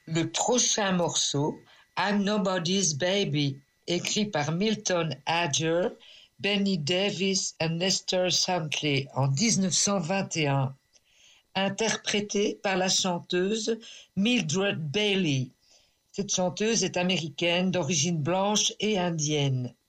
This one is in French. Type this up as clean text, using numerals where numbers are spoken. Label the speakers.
Speaker 1: Le prochain morceau, I'm Nobody's Baby, écrit par Milton Ager, Benny Davis et Lester Shankley en 1921, interprété par la chanteuse Mildred Bailey. Cette chanteuse est américaine d'origine blanche et indienne.